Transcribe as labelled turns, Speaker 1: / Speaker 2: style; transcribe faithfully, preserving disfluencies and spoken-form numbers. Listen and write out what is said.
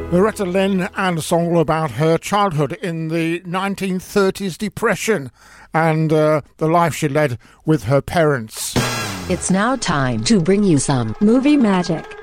Speaker 1: Loretta Lynn, and a song all about her childhood in the nineteen thirties Depression and uh, the life she led with her parents.
Speaker 2: It's now time to bring you some movie magic.